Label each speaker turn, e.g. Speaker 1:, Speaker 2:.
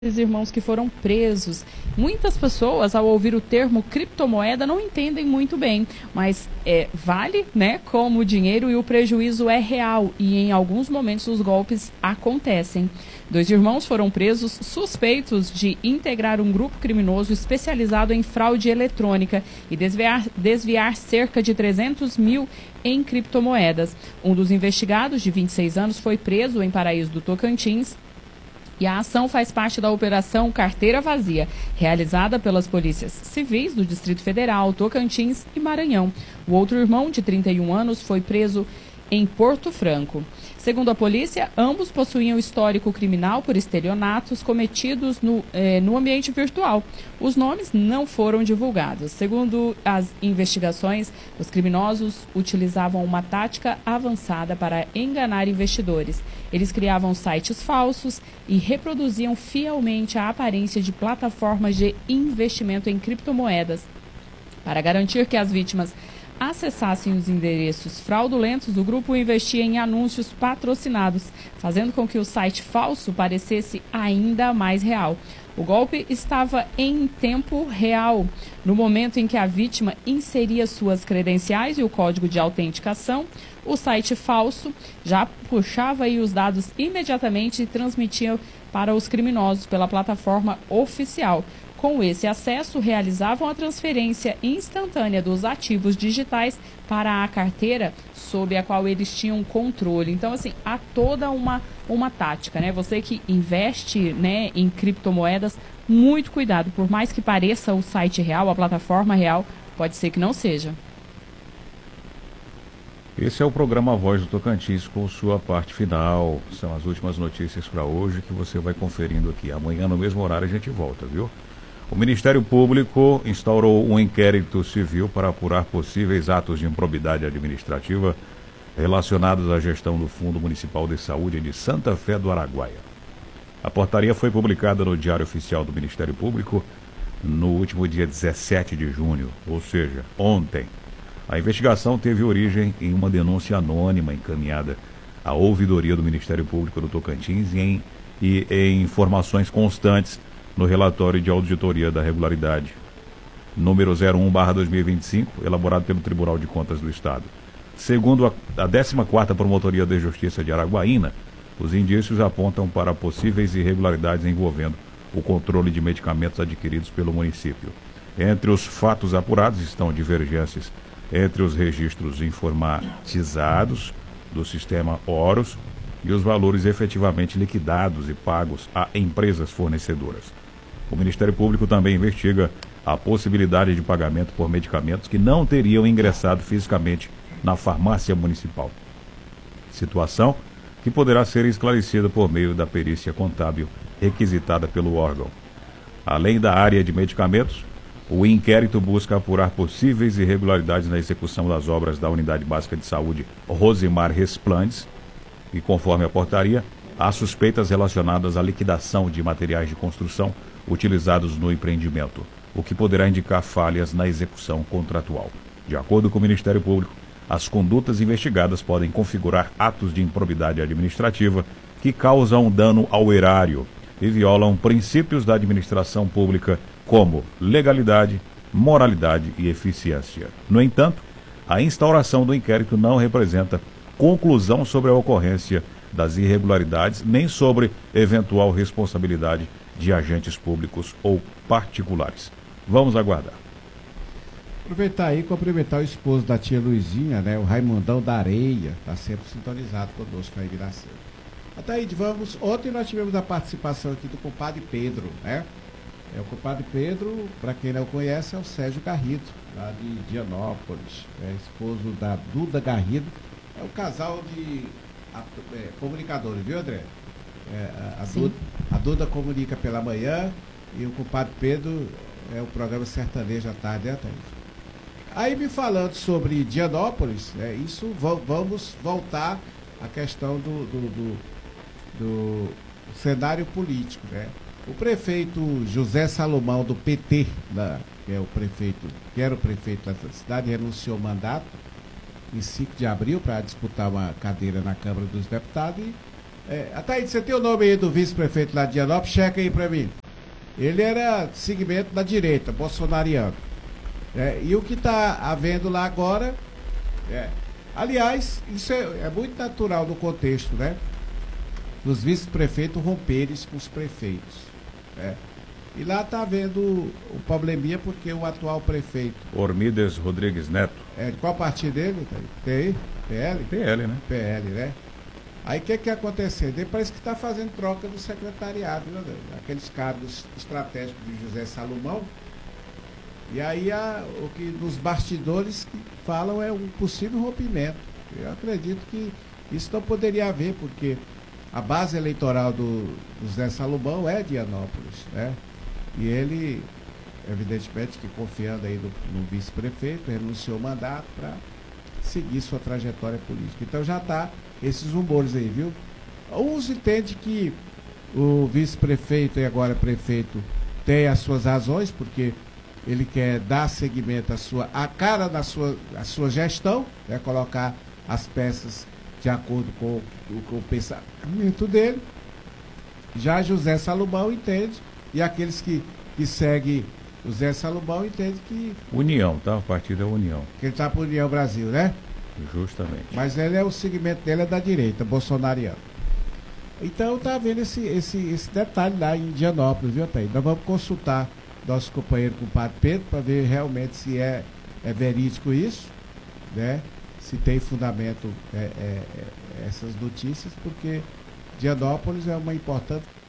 Speaker 1: irmãos que foram presos. Muitas pessoas, ao ouvir o termo criptomoeda, não entendem muito bem, mas vale, né, como dinheiro e o prejuízo é real e em alguns momentos os golpes acontecem. 2 irmãos foram presos suspeitos de integrar um grupo criminoso especializado em fraude eletrônica e desviar cerca de 300 mil em criptomoedas. Um dos investigados, de 26 anos, foi preso em Paraíso do Tocantins. E a ação faz parte da Operação Carteira Vazia, realizada pelas polícias civis do Distrito Federal, Tocantins e Maranhão. O outro irmão, de 31 anos, foi preso em Porto Franco. Segundo a polícia, ambos possuíam histórico criminal por estelionatos cometidos no ambiente virtual. Os nomes não foram divulgados. Segundo as investigações, os criminosos utilizavam uma tática avançada para enganar investidores. Eles criavam sites falsos e reproduziam fielmente a aparência de plataformas de investimento em criptomoedas. Para garantir que as vítimas acessassem os endereços fraudulentos, o grupo investia em anúncios patrocinados, fazendo com que o site falso parecesse ainda mais real. O golpe estava em tempo real. No momento em que a vítima inseria suas credenciais e o código de autenticação, o site falso já puxava aí os dados imediatamente e transmitia para os criminosos pela plataforma oficial. Com esse acesso, realizavam a transferência instantânea dos ativos digitais para a carteira sob a qual eles tinham controle. Então, assim, há toda uma tática, né? Você que investe, né, em criptomoedas, muito cuidado. Por mais que pareça o site real, a plataforma real, pode ser que não seja.
Speaker 2: Esse é o programa Voz do Tocantins com sua parte final. São as últimas notícias para hoje que você vai conferindo aqui. Amanhã, no mesmo horário, a gente volta, viu? O Ministério Público instaurou um inquérito civil para apurar possíveis atos de improbidade administrativa relacionados à gestão do Fundo Municipal de Saúde de Santa Fé do Araguaia. A portaria foi publicada no Diário Oficial do Ministério Público no último dia 17 de junho, ou seja, ontem. A investigação teve origem em uma denúncia anônima encaminhada à ouvidoria do Ministério Público do Tocantins e em informações constantes no relatório de auditoria da regularidade, número 01/2025, elaborado pelo Tribunal de Contas do Estado. Segundo a 14ª Promotoria de Justiça de Araguaína, os indícios apontam para possíveis irregularidades envolvendo o controle de medicamentos adquiridos pelo município. Entre os fatos apurados estão divergências entre os registros informatizados do sistema Horus e os valores efetivamente liquidados e pagos a empresas fornecedoras. O Ministério Público também investiga a possibilidade de pagamento por medicamentos que não teriam ingressado fisicamente na farmácia municipal. Situação que poderá ser esclarecida por meio da perícia contábil requisitada pelo órgão. Além da área de medicamentos, o inquérito busca apurar possíveis irregularidades na execução das obras da Unidade Básica de Saúde Rosimar Resplandes e, conforme a portaria, há suspeitas relacionadas à liquidação de materiais de construção utilizados no empreendimento, o que poderá indicar falhas na execução contratual. De acordo com o Ministério Público, as condutas investigadas podem configurar atos de improbidade administrativa que causam dano ao erário e violam princípios da administração pública como legalidade, moralidade e eficiência. No entanto, a instauração do inquérito não representa conclusão sobre a ocorrência das irregularidades, nem sobre eventual responsabilidade de agentes públicos ou particulares. Vamos aguardar.
Speaker 3: Aproveitar aí e cumprimentar o esposo da tia Luizinha, né? O Raimundão da Areia, está sempre sintonizado conosco aí, Viracema. Ataíde, vamos. Ontem nós tivemos a participação aqui do compadre Pedro, né? O compadre Pedro, para quem não conhece, é o Sérgio Garrido, lá de Dianópolis, esposo da Duda Garrido. É um casal de comunicadores, viu, André? A Duda comunica pela manhã e o compadre Pedro é o programa sertanejo à tarde, né, Thaís? Aí me falando sobre Dianópolis, vamos voltar à questão do cenário político, né? O prefeito José Salomão do PT, que era o prefeito da cidade, renunciou ao mandato em 5 de abril para disputar uma cadeira na Câmara dos Deputados Ataíde, você tem o nome aí do vice-prefeito lá de Dianópolis? Checa aí pra mim. Ele era segmento da direita, bolsonariano. E o que está havendo lá agora, aliás, isso é muito natural no contexto, né? Dos vice-prefeitos romperem com os prefeitos. E lá está havendo o probleminha porque o atual prefeito...
Speaker 2: Ormides Rodrigues Neto.
Speaker 3: De qual partido dele? Tem aí? PL?
Speaker 2: PL, né?
Speaker 3: PL, né? Aí o que aconteceu? Ele parece que está fazendo troca do secretariado, né? Aqueles cargos estratégicos de José Salomão. E aí o que nos bastidores que falam é um possível rompimento. Eu acredito que isso não poderia haver, porque a base eleitoral do José Salomão é Dianópolis, né? E ele, evidentemente, que confiando aí no vice-prefeito, renunciou o mandato para seguir sua trajetória política. Então já está esses rumores aí, viu? Uns entendem que o vice-prefeito e agora prefeito tem as suas razões, porque ele quer dar seguimento à cara da sua gestão, né? Colocar as peças de acordo com o pensamento dele. Já José Salomão entende, e aqueles que seguem José Salomão entendem que...
Speaker 2: União, tá? O partido é União.
Speaker 3: Que ele está para União Brasil, né?
Speaker 2: Justamente.
Speaker 3: Mas o segmento dele é da direita, bolsonariano. Então tá vendo esse detalhe lá em Dianópolis, viu, Thaís? Nós vamos consultar nosso companheiro compadre Pedro para ver realmente se é verídico isso, né? Se tem fundamento essas notícias, porque Dianópolis é uma importante